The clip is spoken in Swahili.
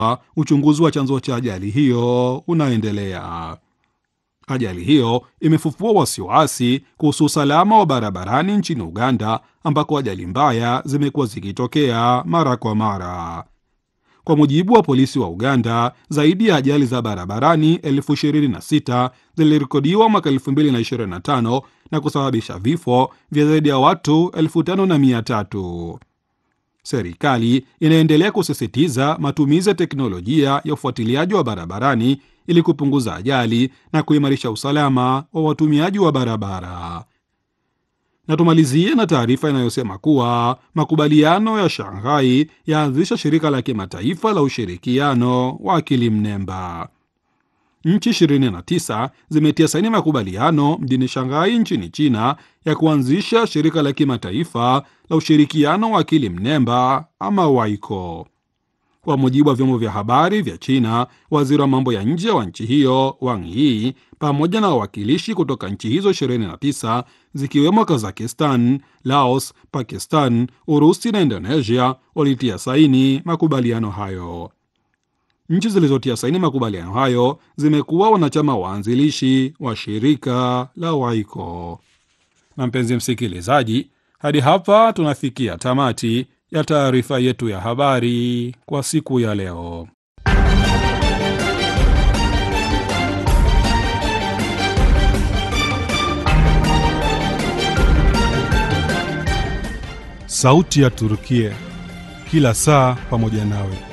uchunguzi wa chanzo cha ajali hiyo unaendelea. Ajali hiyo imefufua wasiwasi kuhusu usalama wa barabarani nchini Uganda, ambako ajali mbaya zimekuwa zikitokea mara kwa mara. Kwa mujibu wa polisi wa Uganda, zaidi ya ajali za barabarani 26,000 zilirekodiwa mwaka 2025 na kusababisha vifo vya zaidi ya watu 5,300. Serikali inaendelea kusisitiza matumizi ya teknolojia ya ufuatiliaji wa barabarani ili kupunguza ajali na kuimarisha usalama wa watumiaji wa barabara. Na tumalizie na taarifa inayosema kuwa makubaliano ya Shanghai yaanzisha shirika la kimataifa la ushirikiano wa akili mnemba. Nchi 29 zimetia saini makubaliano mjini Shanghai nchini China ya kuanzisha shirika la kimataifa la ushirikiano wa akili mnemba ama WICO. Kwa mujibu wa vyombo vya habari vya China, waziri wa mambo ya nje wa nchi hiyo Wang Yi pamoja na wawakilishi kutoka nchi hizo 29 zikiwemo Kazakhstan, Laos, Pakistan, Urusi na Indonesia walitia saini makubaliano hayo. Nchi zilizotia saini makubaliano hayo zimekuwa wanachama waanzilishi wa shirika la WICO. Na mpenzi msikilizaji, hadi hapa tunafikia tamati ya taarifa yetu ya habari kwa siku ya leo. Sauti ya Turkia, kila saa pamoja nawe.